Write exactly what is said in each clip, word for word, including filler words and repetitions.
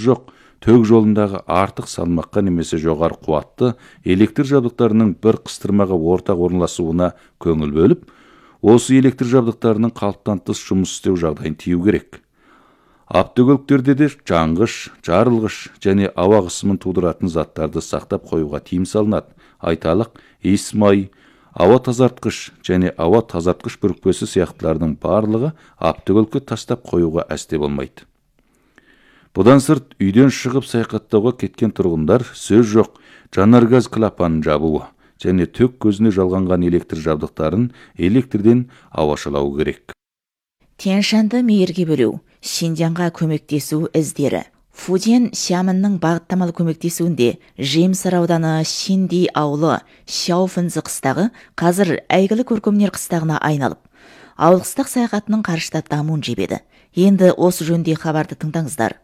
жоқ төк жолындағы артық салмаққа немесе жоғары қуатты электр жабдықтарының бір қыстырмаға ортақ орналасуына көңіл бөліп, осы электр жабдықтарының қалыптан тыс жұмыс істеу жағдайын тыю керек. Автокөліктерде де жанғыш, жарылғыш және ауа қысымын тудыратын заттарды сақтап қоюға тыйым салынады. Айталық, иіс май, ауа тазартқыш және ауа тазартқыш бүрікпесі сияқтылардың барлығы автокөлікке тастап қоюға әсте болмайды. Бұдан сырт, үйден шығып саяхаттауға кеткен тұрғындар сөз жоқ жанаргаз клапанын жабуы және төк көзіне жалғанған электр жабдықтарын электрден ауашалау керек. Тянь-Шаньды мейірге бөлу, Шинжаңға көмектесу іздері. Фудзян Xiaменнің бағыттамалы көмектесуінде Жемсар ауданы Шинди ауылы Шяофэнзі қыстағы қазір әйгілі көркемөнер қыстағына айналып, ауыл қыстақ саяхатының қарыштап дамуын жебеді. Енді осы жөнде хабарды тыңдаңыздар.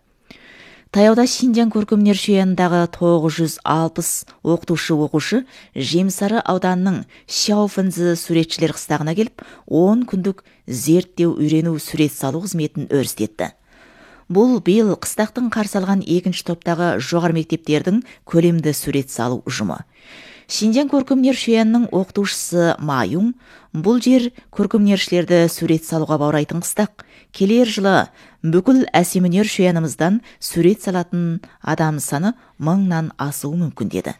Таяуда Шинжаң көркемөнер шуянындағы тоғыз жүз алпыс оқытушы оқушы Жемсары ауданының Шяофэнзі суретшілер қыстағына келіп, он күндік зерттеу үйрену сурет салу қызметін өрістетті. Бұл биыл қыстақтың қарсы алған екінші топтағы жоғары мектептердің көлемді сурет салу ұжымы. Шинжаң көркемөнер шуянының оқытушысы Маюң, бұл жер көркемөнершілерді сурет салуға баурайтын қыстақ. Келер жылы бүкіл әсемөнер шуянымыздан сурет салатын адам саны мыңнан асуы мүмкін деді.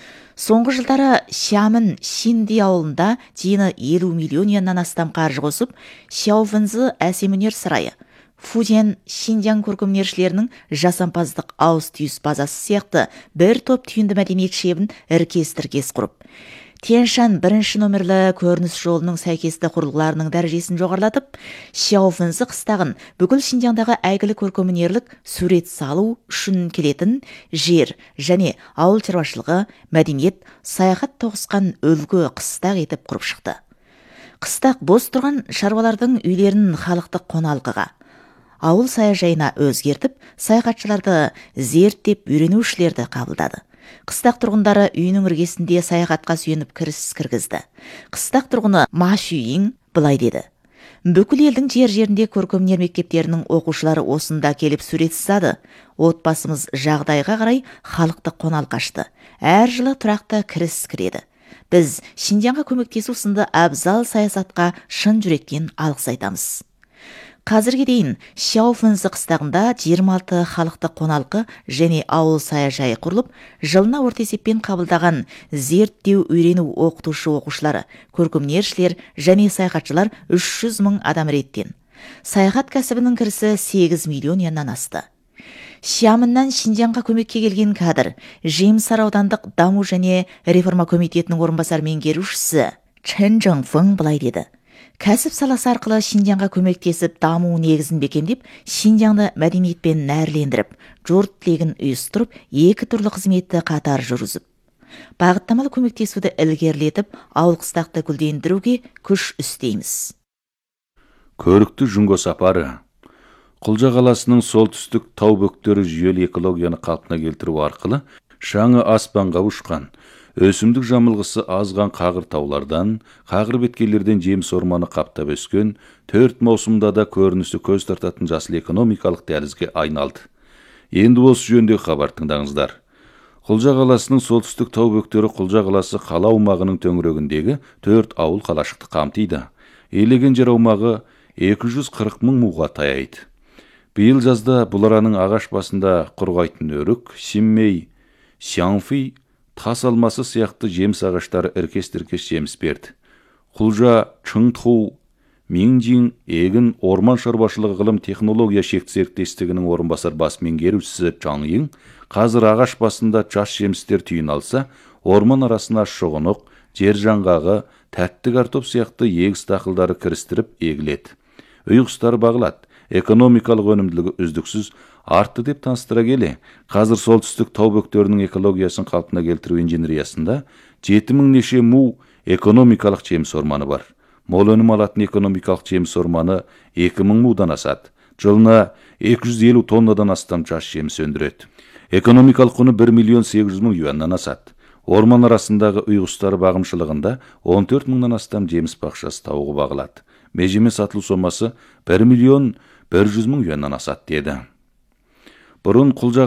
Соңғы жылдары Xiamen Шинди ауылында тиыны елу миллион яннан астам қаржы қосып, Шяофэнзі әсемөнер сарайы, Фудзян Шинжаң көркемөнершілерінің жасампаздық ауыз түйіс базасы сияқты бір топ түйінді мәдениет шебін іркес-тіркес құрып, Тянь-Шань бірінші номерлі көрініс жолының сәйкесті құрылғыларының дәрежесін жоғарлатып, Шяофэнзі қыстағын бүкіл Шинжаңдағы әйгілі көркемөнерлік сурет салу үшін келетін жер және ауыл шаруашылығы, мәдениет, саяхат тоғысқан үлгі қыстақ етіп құрып шықты. Қыстақ бос тұрған шаруалардың үйлерін халықтық қоналқыға, ауыл саяжайына өзгертіп, саяхатшыларды зерттеп үйренушілерді қабылдады. Қыстақ тұрғындары үйінің іргесінде саяхатқа сүйеніп кіріс кіргізді. Қыстақ тұрғыны Ма Шүйин былай деді: бүкіл елдің жер-жерінде көркемөнер мектептерінің оқушылары осында келіп сурет сызады. Отбасымыз жағдайға қарай халықты қоналқашты. Әр жылы тұрақты кіріс кіреді. Біз Шинжаңға көмектесу сынды абзал саясатқа шын жүректен алғыс айтамыз. Қазірге дейін Шяофэнзі қыстағында жиырма алты халықты қоналқы және ауыл саяжайы құрылып, жылына орта есеппен қабылдаған зерттеу үйрену оқытушы оқушылары, көркемөнершілер және саяхатшылар үш жүз мың адам реттен. Саяхат кәсібінің кірісі сегіз миллион яннан асты. Xiamenнан Шинжаңға көмекке келген кадр Жемсар аудандық даму және реформа комитетінің орынбасар меңгерушісі Чэн Жыңфың былай деді: кәсіп саласы арқылы Шинжаңға көмектесіп даму негізін бекемдеп, Шинжаңды мәдениетпен нәрлендіріп, жұрт тілегін ұйыстырып, екі түрлі қызметті қатар жүргізіп, бағыттамалы көмектесуді ілгерілетіп, ауыл қыстақты гүлдендіруге күш істейміз. Көрікті Жұңго сапары. Құлжа қаласының солтүстік тау бөктері жүйелі экологияны қалпына келтіру арқылы шаңы аспанға ұшқан, өсімдік жамылғысы азған қағыр таулардан, қағыр беткейлерден жеміс орманы қаптап өскен, төрт маусымда да көрінісі көз тартатын жасыл экономикалық дәлізге айналды. Енді осы жөнде хабар тыңдаңыздар. Құлжа қаласының солтүстік тау бөктері Құлжа қаласы қала аумағының төңірегіндегі төрт ауыл қалашықты қамтиды. Елеген жер аумағы екі жүз қырық мың муға таяйды. Биыл жазда бұл араның ағаш басында құрғайтын өрік, Симмей, Сянфи, тас алмасы сияқты жеміс ағаштары іркес-тіркес жеміс берді. Құлжа, Чыңтху, Минжин, егін орман шаруашылығы ғылым технология шекті серіктестігінің орынбасар бас меңгерушісі Чан Йин қазір ағаш басында жас жемістер түйін алса, орман арасына шұғынық, жер жаңғағы, тәтті картоп сияқты егіс дақылдары кірістіріп егіледі. Үй құстары бағылады. Экономикалық өнімділігі үздіксіз артты деп таныстыра келе, қазір солтүстік тау бөктерінің экологиясын қалпына келтіру инженериясында жеті мың неше му экономикалық жеміс орманы бар. Мол өнім алатын экономикалық жеміс орманы екі мың мудан асады. Жылына екі жүз елу тоннадан астам жас жеміс өндіреді. Экономикалық құны бір миллион сегіз жүз мың юаннан асады. Орман арасындағы үй құстары бағымшылығында он төрт мыңнан астам жеміс бақшасы тауығы бағылады. Межеме сатылу сомасы бір миллион бір жүз мың юаннан асады деді. Бұрын Құлжа